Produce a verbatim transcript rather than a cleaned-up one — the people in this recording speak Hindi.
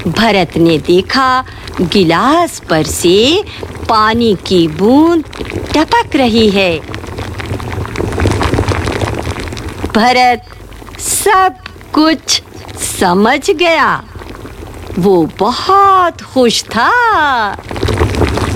भरत ने देखा गिलास पर से पानी की बूंद टपक रही है। भरत सब कुछ समझ गया। वो बहुत खुश था।